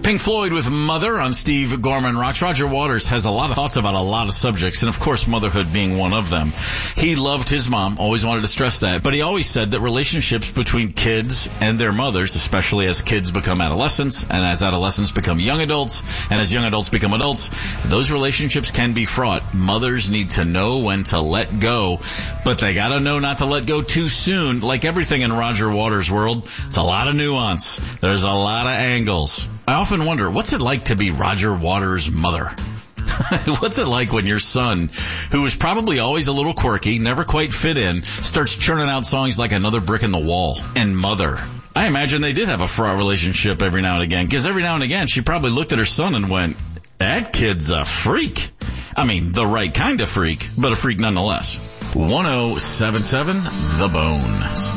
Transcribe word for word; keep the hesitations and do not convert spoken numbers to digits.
Pink Floyd with Mother on Steve Gorman Rocks. Roger Waters has a lot of thoughts about a lot of subjects, and of course motherhood being one of them. He loved his mom, always wanted to stress that, but he always said that relationships between kids and their mothers, especially as kids become adolescents, and as adolescents become young adults, and as young adults become adults, those relationships can be fraught. Mothers need to know when to let go, but they gotta know not to let go too soon. Like everything in Roger Waters' world, it's a lot of nuance. There's a lot of angles. I often wonder, what's it like to be Roger Waters' mother? What's it like when your son, who was probably always a little quirky, never quite fit in, starts churning out songs like Another Brick in the Wall and Mother? I imagine they did have a fraught relationship every now and again, because every now and again she probably looked at her son and went, that kid's a freak. I mean, the right kind of freak, but a freak nonetheless. one oh seven seven The Bone.